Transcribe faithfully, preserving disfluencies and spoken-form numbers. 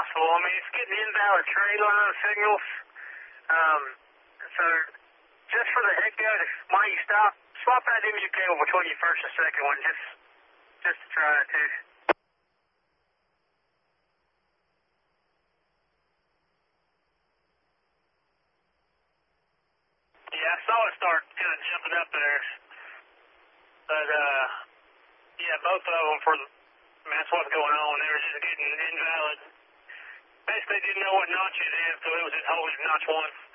possible. I mean, it's getting invalid trade line signals. Um, so just for the heck of it, why don't you stop, swap that M U cable between your first and second one, just, just to try it too. Yeah, I saw it start kind of jumping up there, but uh, yeah, both of them for the, I mean, that's what's going on. They were just getting invalid. Basically didn't know what notch it is, so it was just holding notch one.